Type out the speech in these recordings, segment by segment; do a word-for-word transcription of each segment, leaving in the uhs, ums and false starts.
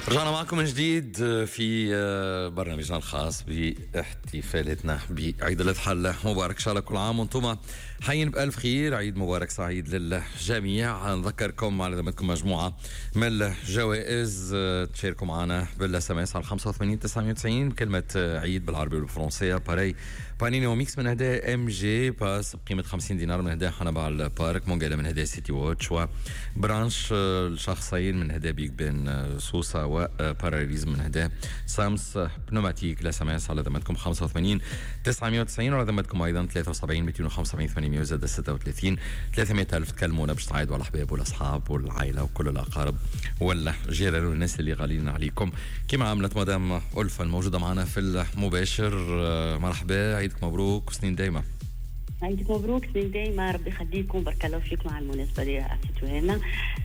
رجعنا معكم من جديد في برنامجنا الخاص باحتفالاتنا بعيد الأضحى المبارك. إن شاء الله كل عام وانتم حيين بألف خير، عيد مبارك سعيد للجميع. نذكركم على ذمتكم مجموعة من الجوائز تشاركوا معنا بالاس ام اس على خمسة وثمانين تسعمية وتسعين بكلمة عيد بالعربي والفرنسية. باري بانيني وميكس من هدايا ام جي باس بقيمة خمسين دينار من هدايا حنبع البارك، مونجالا من هدايا سيتي ووتش، وبرانش الشخصين من هدايا بيك بن سوسة وباراليزم من هدايا سامس بنوماتيك. لا سماس على ذمتكم خمسة وثمانين تسعمية وتسعين وعلى ذمتكم أيضا ثلاثة وسبعين مئتين وخمسة وسبعين ثمانمية زائد ستة وثلاثين ثلاثمية ألف. تكلمونا باش تعيدوا على الأحباب والأصحاب والعائلة وكل الأقارب ولا جيران والناس اللي غاليين عليكم، كما عملت مدام ألفة الموجودة معنا في المباشر. مرحبا، عيدك مبروك وسنين دايما. عيدك مبروك سنين دايما، ربي يخليكم، بارك الله فيكم على المناسبة اللي عطيتوها لنا.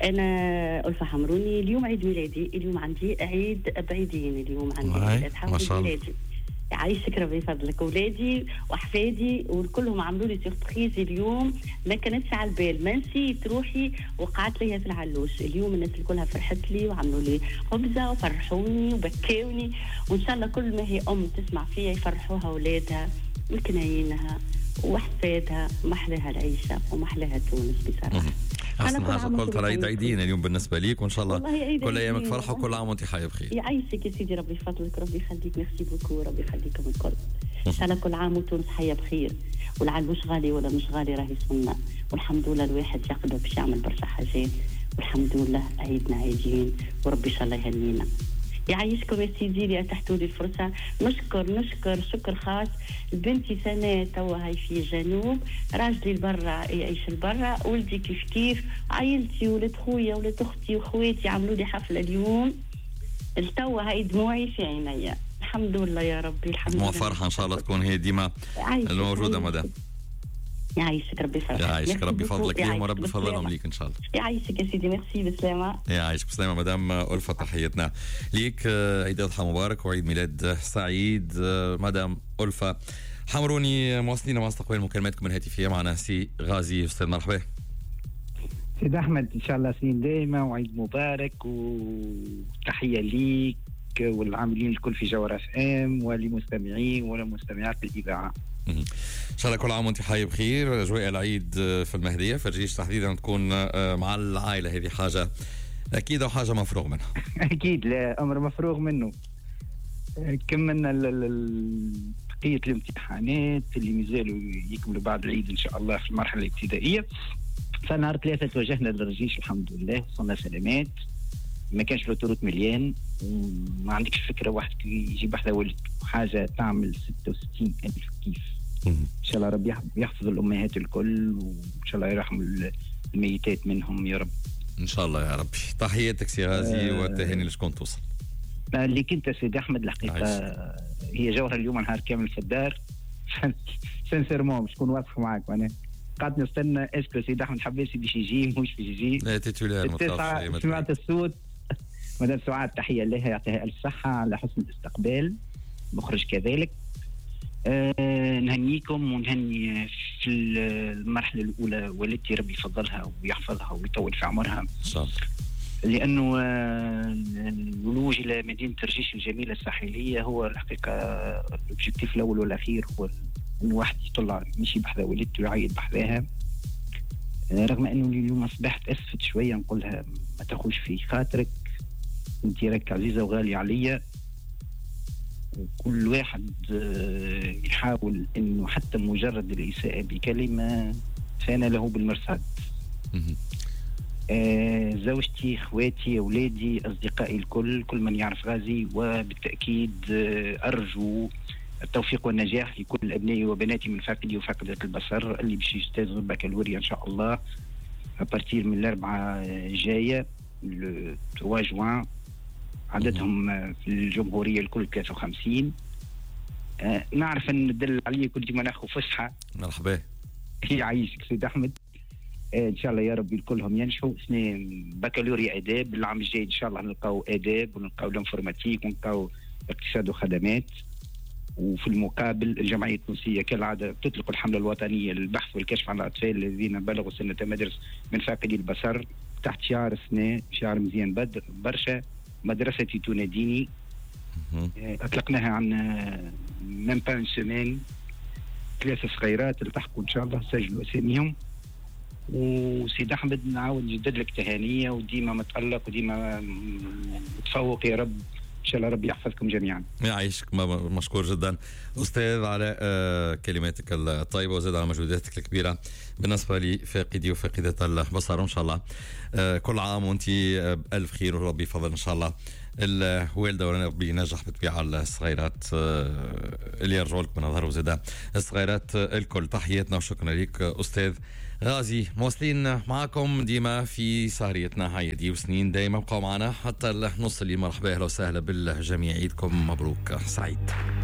أنا ألفة حمروني، اليوم عيد ميلادي، اليوم عندي عيد بعيدين، اليوم عندي عيد أضحى وعيد ميلادي. يعيشك ربي يفضلك. أولادي وأحفادي وكلهم عملوا لي سيربريز اليوم، ما كانتش على البال، ما نسيت روحي وقعت لي في العلوش. اليوم الناس كلها فرحت لي وعملوا لي خبزة وفرحوني وبكاوني، وإن شاء الله كل ما هي أم تسمع فيها يفرحوها أولادها وكناينها وحفادها، محلاها العيشة ومحلاها تونس بصراحة. أحسن حاجة قلت العيد عيدين اليوم بالنسبة ليك، وإن شاء الله كل أيامك فرحة وكل عام وأنت حي بخير. يعيشك يا سيدي، ربي يفضلك، ربي يخليك، ميرسي بوكو، ربي يخليكم الكل. إن شاء الله كل عام وتونس حية بخير، والعلوش غالي ولا مش غالي راهي سنة، والحمد لله الواحد يقدر باش يعمل برشا حاجات، والحمد لله عيدنا عيدين وربي إن شاء الله يهنينا. يعيشكم يا سيدي اللي اتحتوا لي الفرصة. نشكر نشكر شكر خاص بنتي سنة توا هاي في الجنوب، راجلي البرا يعيش البرا، ولدي كيف كيف، عائلتي ولد خويا ولد اختي وخواتي عملوا لي حفلة اليوم، التوا هاي دموعي في عينيا. الحمد لله يا ربي، الحمد لله. موفرها ان شاء الله تكون هي ديما الموجودة مدام. يعيشك ربي يفضلك. يعيشك ربي يفضلك اليوم وربي يفضلهم ليك ان شاء الله. يعيشك يا سيدي، ميرسي، بسلامة. يعيشك بسلامة مدام ألفة، تحياتنا ليك. عيد أضحى مبارك وعيد ميلاد سعيد مدام ألفة حمروني. مواصلين مع استقبال مكالماتكم الهاتفية معنا سي غازي. أستاذ مرحبا. سيد أحمد، إن شاء الله سنين دائمة وعيد مبارك وتحية ليك والعاملين الكل في جوهر اف ام ولمستمعين ولمستمعات الإذاعة. ان شاء الله كل عام وانت حي بخير. اجواء العيد في المهديه في الجيش تحديدا تكون مع العائله، هذه حاجه اكيد وحاجه مفروغ منها. اكيد، لا امر مفروغ منه. كملنا بقيه الامتحانات اللي مازالوا يكملوا بعد العيد ان شاء الله في المرحله الابتدائيه. فنهار ثلاثه توجهنا للرجيش الحمد لله، وصلنا سلامات، ما كانش الأوتوروت مليان، وما عندكش فكرة واحد يجيب واحدة ولد حاجة تعمل ستة وستين ألف كيف. إن شاء الله ربي يحفظ الأمهات الكل، وإن شاء الله يرحم الميتات منهم يا رب. إن شاء الله يا ربي. تحياتك سي غازي آه والتهاني لشكون توصل. اللي كنت سيدي أحمد الحقيقة عايز. هي جوهرة اليوم نهار كامل في الدار سنسيرمون باش نكون واضح معاك. أنا قعدت نستنى اسكو سيدي أحمد حبيسي باش يجي مش باش يجي. لا تيتولار متعرفش. سمعت الصوت مدام سعاد، تحية لها يعطيها ألف صحة على حسن الاستقبال، مخرج كذلك. أه نهنيكم ونهني في المرحلة الأولى والتي ربي يفضلها ويحفظها ويطول في عمرها إن شاء الله، لأنه الولوج إلى مدينة الرجيش الجميلة الساحلية هو الحقيقة الأوبجيكتيف الأول والأخير، هو أنه واحد يطلع مشي بحذا ولدته ويعيد بحذاها. رغم أنه اليوم أصبحت أسفت شوية نقولها ما تاخوش في خاطرك، انت راك عزيزة وغالية عليا، وكل واحد يحاول انه حتى مجرد الإساءة بكلمة فانا له بالمرصاد. آه زوجتي، اخواتي، اولادي، اصدقائي الكل، كل من يعرف غازي، وبالتأكيد آه ارجو التوفيق والنجاح لكل ابنائي وبناتي من فاقدي وفاقدة البصر اللي باش يجتازوا البكالوريا ان شاء الله ابارتير من الاربعة جاية لو ثلاثة جوان. عددهم في الجمهورية الكل ثلاثة وخمسين. آه نعرف أن ندل عليه كل ديما ناخذ فسحة. مرحبا. يعيشك سيد أحمد. آه إن شاء الله يا رب كلهم ينجحوا. سنة بكالوريا آداب، العام الجاي إن شاء الله نلقاو آداب ونلقاو الانفورماتيك ونلقاو اقتصاد وخدمات. وفي المقابل الجمعية التونسية كالعادة تطلق الحملة الوطنية للبحث والكشف عن الأطفال الذين بلغوا سن المدارس من فاقدي البصر تحت شعار سنة، شعار مزيان بدر برشا. مدرستي تناديني. اطلقناها عن ميم با اون سيمين، ثلاثه صغيرات التحقوا ان شاء الله، سجلوا اساميهم. وسيد احمد نعاود نجدد لك تهانيه، وديما متالق وديما متفوق يا رب، ان شاء الله ربي يحفظكم جميعا. يعيشك، مشكور جدا استاذ على كلماتك الطيبه وزاد على مجهوداتك الكبيره بالنسبه لفاقدي وفاقده البصر. وان شاء الله كل عام وانت بالف خير وربي يفضل ان شاء الله الوالده وربي ينجح بالطبيعه الصغيرات اللي يرجعوا لك من الظهر، وزاد الصغيرات الكل. تحياتنا وشكرا لك استاذ غازي. مواصلين معكم ديما في سهريتنا هاي وسنين دايما، بقوا معنا حتى النص اللي مرحبا اهلا وسهلا بالجميع، عيدكم مبروك سعيد.